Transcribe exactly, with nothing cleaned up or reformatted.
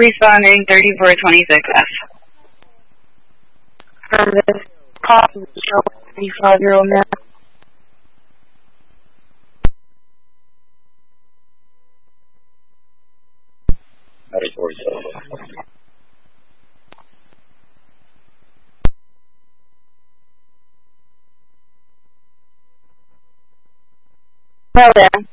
Responding thirty-four twenty-six F. From this call to the thirty-five-year-old man. thirty-four Hello there.